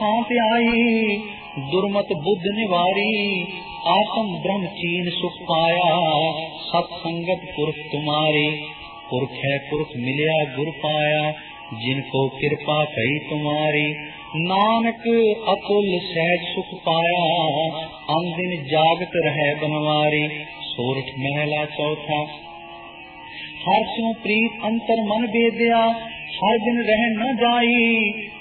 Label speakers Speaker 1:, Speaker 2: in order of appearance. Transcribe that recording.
Speaker 1: छांत आई, दुर्मत बुद्ध निवारी, आत्म ब्रह्म चीन सुख पाया, सत्संगत पुरख तुम्हारी। पुरख है पुरख मिलिया गुर पाया, जिनको कृपा कही तुम्हारी। नानक अतुल सहज सुख पाया, अंदिन जागत रहे बनवारी। सोरठ महला चौथा। हर सो प्रीत अंतर मन बेदया, हर दिन रह न जाई,